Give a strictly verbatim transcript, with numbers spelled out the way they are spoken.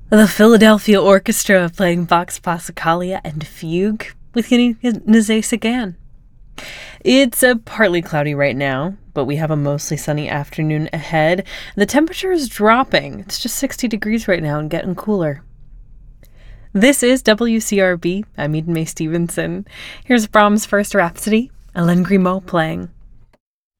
The Philadelphia Orchestra playing Vox Passacaglia and Fugue with Nazé Sagan. It's a partly cloudy right now, but we have a mostly sunny afternoon ahead. The temperature is dropping. It's just sixty degrees right now and getting cooler. This is W C R B. I'm Eden Mae Stevenson. Here's Brahms' First Rhapsody, Alain Grimaud playing.